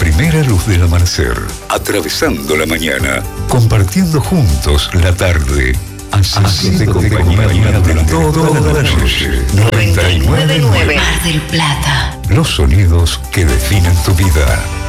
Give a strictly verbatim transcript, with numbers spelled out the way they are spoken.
primera luz del amanecer, atravesando la mañana, compartiendo juntos la tarde, haciéndote compañía de toda la noche. noventa y nueve punto nueve Mar del Plata. Los sonidos que definen tu vida.